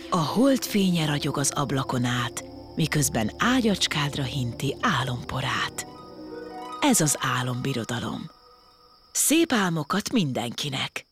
A holdfénye ragyog az ablakon át, miközben ágyacskádra hinti álomporát. Ez az álombirodalom. Szép álmokat mindenkinek!